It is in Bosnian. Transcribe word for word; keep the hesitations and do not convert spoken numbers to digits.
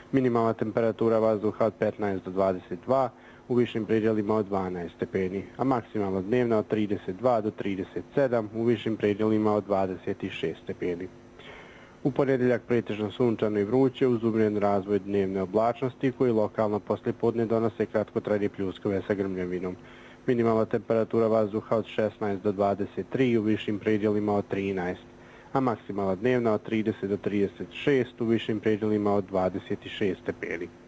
Minimalna temperatura vazduha od petnaest do dvadeset dva, u višim predjelima od dvanaest stepeni, a maksimalna dnevna od trideset dva do trideset sedam, u višim predjelima od dvadeset šest stepeni. U ponedjeljak pretežno sunčano i vruće uz umjeren razvoj dnevne oblačnosti koji lokalno poslijepodne donose kratkotrajne pljuskove sa grmljavinom. Minimalna temperatura vazduha od šesnaest do dvadeset tri, u višim predjelima od trinaest, a maksimalna dnevna od trideset do trideset šest, u višim predjelima od dvadeset šest stepeni.